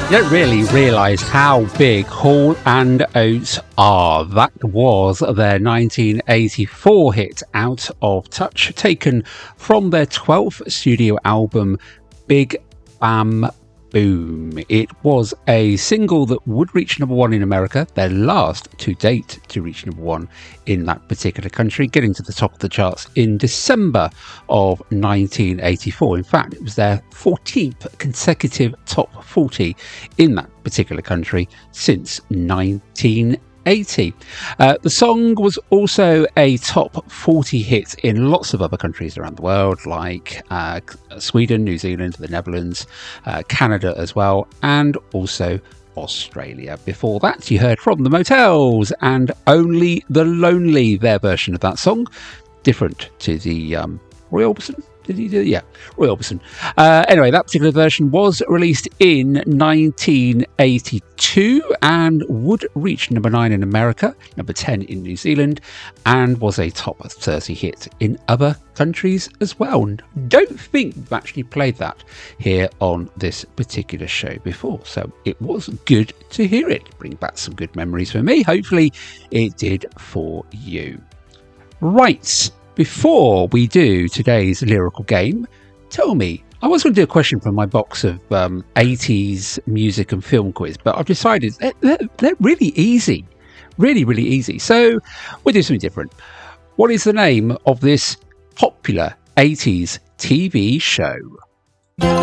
You don't really realise how big Hall and Oates are. That was their 1984 hit, Out of Touch, taken from their 12th studio album, Big Bam Boom. It was a single that would reach number one in America, their last to date to reach number one in that particular country, getting to the top of the charts in December of 1984. In fact, it was their 14th consecutive top 40 in that particular country since 1980. The song was also a top 40 hit in lots of other countries around the world, like Sweden, New Zealand, the Netherlands, Canada as well, and also Australia. Before that, you heard from the Motels and Only the Lonely, their version of that song, different to the Roy Orbison. Did he do it? Yeah, Roy Orbison. Anyway, that particular version was released in 1982 and would reach number 9 in America, number 10 in New Zealand, and was a top 30 hit in other countries as well. And don't think we've actually played that here on this particular show before, so it was good to hear it. Bring back some good memories for me. Hopefully it did for you. Right. Before we do today's lyrical game, tell me, I was going to do a question from my box of 80s music and film quiz, but I've decided they're really easy. Really, really easy. So we'll do something different. What is the name of this popular 80s TV show?